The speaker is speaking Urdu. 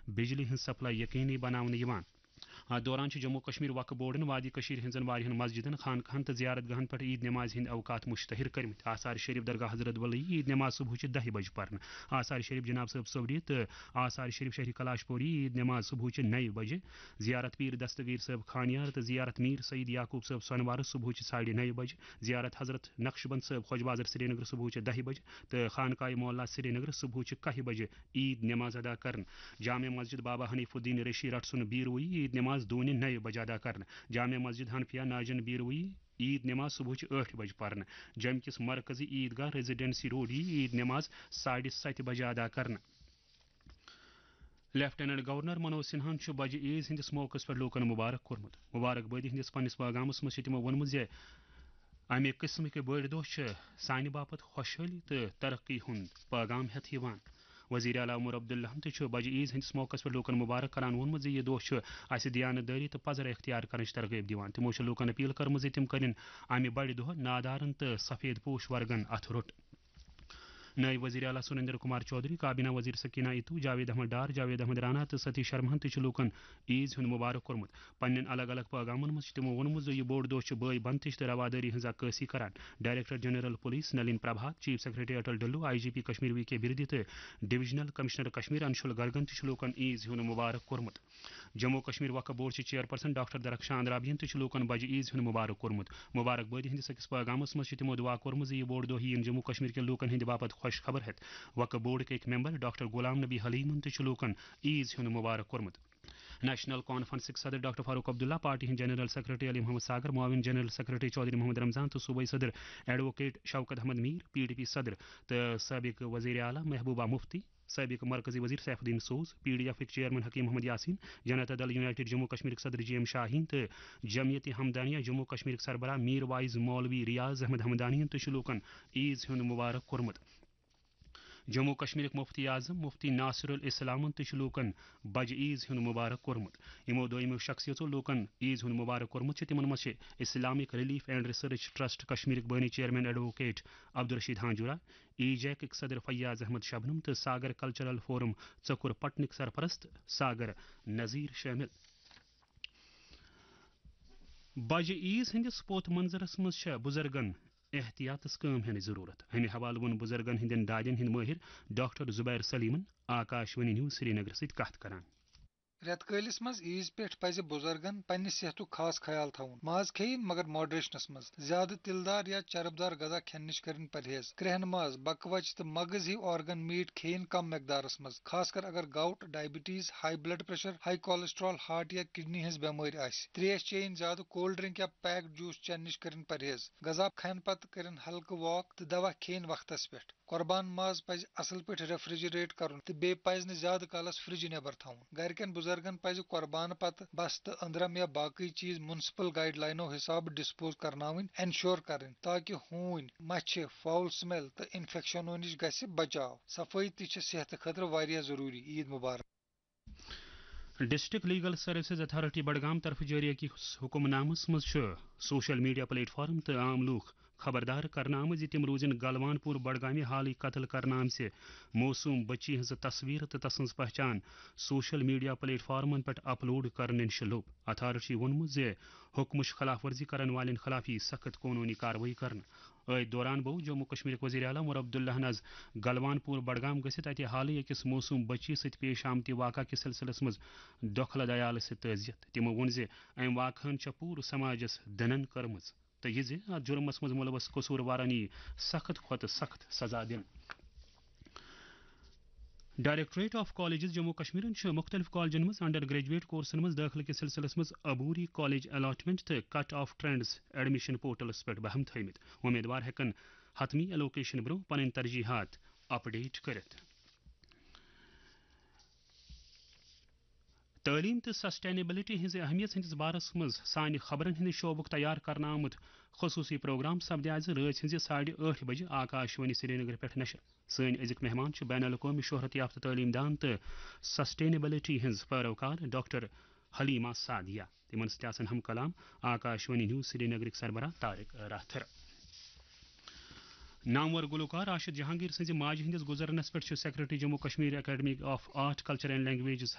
بجلی ہن سپلائی یقینی بناونہٕ یِوان اتھ دوران جموں کشمیر وقف بورڈن وادی کشیر ہنزن واریاہن مسجدن خانقاہن تو زیارت گاہن پہ عید نماز ہند اوقات مشتہر کرمت آثار شریف درگاہ حضرت ولی عید نماز صبح 10 بجے پرن آثار شریف جناب صاحب صوری تو آثار شریف شہری کلاش پوری عید نماز صبح 9 بجے زیارت پیر دستگیر صاحب خانیار تو زیارت میر سعید یعقوب صاحب سونوار صبح 9:30 بجے زیارت حضرت نقش بند صاحب خوج بازر سری نگر صبح 10 بجے تو خانقاہ مولا سری نگر صبح 1 بجے عید نماز ادا کرن جامع مسجد بابا حنیف الدین ریشی رٹسن بیروئی عید نماز دونہ 9 بجے ادا کرن جامع مسجد حنفیہ ناجن بیروئی عید نماز صبح 8 بجے پرن جم کس مرکزی عیدگاہ ریزیڈنسی روڈ عید نماز 7:30 بجے ادا کرن لیفٹیننٹ گورنر منوج سنہا بجہ عیز ہندس موقع پہ لوکن مبارک کورمت مبارکبادی ہندس پنس پیغامس مز تمو وونمت زِ امہ قسمک بڑ دہ سانہ باپت خوشحالی تو ترقی ہند پیغام ہیتھ یوان وزیر اعلیٰ عمر عبداللہ تہ بجہ عیز ہندس موقع پہ لوکن مبارک کران وونمت زِ یہ دہ اس دیانتداری تو پزر اختیار کرنچ ترغیب دیوان تمو لوکن اپیل کرم زِ تم کرن امہ بڑ دہ نادارن تو سفید پوش ورگن اتھ روٹ نائب وزیر اعلیٰ سریندر کمار چودھری کابینہ وزیر سکینہ اتو جاوید احمد ڈار جاوید احمد رانا تو ستی شرما تہ لوکن عیز ہند مبارک کورمت پنن الگ الگ پیغامن مز تمو وونمت زِ یہ بوڑ دہ بٲے بنتش تو رواداری ہز عکاسی کران director general police Nalin Prabhat chief secretary Atal ڈلو آئی جی پی کشمیر وی کے بردی تو ڈویژنل کمشنر کشمیر انشول گرگن تہ لوکن عیز ہند مبارک کورمت جموں کشمیر وقف بورڈ چیئرپرسن ڈاکٹر درخشان رابین تہ لوکن بجہ عیز ہند مبارک کورمت مبارکبادی ہندس اکس پیغامس مز تمو دعا کورمت زِ یہ بوڑ دہ ین جموں کشمیر کے لوکن ہند باپت خوش خبر ہیت وقف بورڈ کے ایک ممبر ڈاکٹر غلام نبی حلیمن تہ لوکن عیز ہند مبارک کورمت نیشنل کانفرنس صدر ڈاکٹر فاروق عبداللہ پارٹی ہند جنرل سیکرٹری علی محمد ساگر معاون جنرل سیکرٹری چودھری محمد رمضان تو صوبائی صدر ایڈوکیٹ شوکت احمد میر پی ڈی پی صدر تو سابق وزیر اعلیٰ محبوبہ مفتی سابق مرکزی وزیر سیف الدین سوز P D F chairman Hakim Muhammad Yasin جنتا دل یونائٹڈ جموں کشمیر صدر جی ایم شاہین تو جمعیت ہمدانیہ جموں کشمیر سربراہ میر وائز مولوی ریاض احمد ہمدانی تہ لوکن عیز ہند مبارک کورمت جموں کشمیر مفتی اعظم مفتی ناصر الاسلام تہ لوکن بجہ عیز ہند مبارک کورمت یمو دویمو شخصیتو لوکن عیز ہند مبارک کورمت تمن مز Islamic relief and research trust Kashmir بانی چیئرمین ایڈوکیٹ عبدالرشید ہانجورہ ای جیک صدر فیاض احمد شبنم تو ساگر کلچرل فورم ژکر پٹنک سرپرست ساگر نذیر شامل بجہ عیز ہندس پوت منظرس مز بزرگن احتیاطس کم ہن ضرورت امہ حوالہ ون بزرگن ہندین دادین ہند ماہر ڈاکٹر زبیر سلیمن آکاشوانی نیوز سری نگر ست کت کران رٮ۪تہٕ کٲلِس منٛز عیز پٮ۪ٹھ پزِ بُزرگن پننہِ صحتُک خاص خیال تھاوُن ماز کھیٚیِن مگر ماڈریشنس منٛز زیادٕ تِلہٕ دار یا چرب دار غذا کھٮ۪نہٕ نِش کٔرِنۍ پرہیز کرٛہن ماز بکہٕ وچہِ تہٕ مغز ہِوۍ آرگن میٹ کھیٚیِن کم مقدارس منٛز خاص کر اگر gout diabetes high blood pressure high cholesterol heart یا کڈنی ہٕنٛز بٮ۪مٲرۍ آسہِ تریش چیٚیِن زیادٕ کولڈ ڈرنک یا پیکڈ جوٗس چٮ۪نہٕ نِش کٔرِنۍ پرہیز غذا کھٮ۪نہٕ پتہٕ کٔرِنۍ ہلکہٕ واک تہٕ دوا کھیٚیِن وقتس پٮ۪ٹھ قۄربان ماز پزِ اصل پٲٹھۍ ریفرجریٹ کرُن تہٕ بیٚیہِ پزِ نہٕ زیادٕ کالس فرجہِ نٮ۪بر تھاوُن گرِکٮ۪ن بُزرگن پزِ قۄربانہٕ پتہٕ بستہٕ أنٛدرم یا باقٕے چیٖز میونسپل گایڈ لاینو حسابہٕ ڈسپوز کرناوٕنۍ انشور کرٕنۍ تاکہ ہوٗنۍ مچھِ فاول سمیل تہٕ انفیکشنو نِش گژھِ بچاو صفٲیی تہِ چھِ صحتہٕ خٲطرٕ واریاہ ضروٗری عید مبارک district legal services authority Budgam طرف جاری أکِس حکم نامس مز سوشل میڈیا پلیٹ فارم تو عام لوک خبردار کرنا آمت تم روزن گلوان پور بڈگام حالی قتل کرنا آمژ موسوم بچی ہز تصویر تو تسن پہچان سوشل میڈیا پلیٹ فارمن پہ اپلوڈ کرنے نش لوب اتھارٹی وونمت حکمچ خلاف ورزی کرن والن خلاف سخت قانونی کاروٲیی کرنا ات دوران گو جموں کشمیر وزیر اعلیٰ عمر عبداللہ نز گلوان پور بڈگام گھت اتہ حالی اکس موسوم بچی ست پیش آمتی واقعہ کس سلسلس مز دخلہ دیال ست تعزیت تمو وون ام واقعن پور سماجس دنن کرمز تو یہ ات جرمس مز ملوث قصوروارن سخت کھت سخت سزا دن directorate of colleges Jammu Kashmir مختلف کالجن مز انڈر گریجویٹ کورسن مز داخلہ کس سلسلس مز عبوری کالج الاٹمنٹ تو cut off trends admission portals پہ بہم تھمت امیدوار ہیکن حتمی الوکیشن برو پن ترجیحات اپڈیٹ کرت تعلیم تو سسٹینیبلٹی ہز اہمیت ہندس بارس مز سانہ خبرن ہند شعبک تیار کرنا آمت خصوصی پروگرام سپدِ آز رات ہز 8:30 بجے آکاشوانی سری نگر پہ نشر سن ازک مہمان بین الاقوامی شہرت یافتہ تعلیم دان تو سسٹینیبلٹی ہز پیروکار ڈاکٹر حلیمہ سعدیہ تمن ست ہم کلام آکاشوانی نیوز سری نگرک سربراہ طارق راتھر نامور گلوکار راشد جہانگیر سز ماجہ ہندس گزرنس پہ secretary Jammu Kashmir academy of art culture and languages